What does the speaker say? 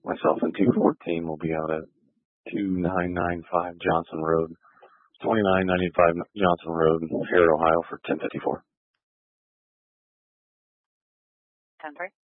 Myself and 214 will be out at 2995 Johnson Road, 2995 Johnson Road, Harrod, Ohio for 1054. 10-3.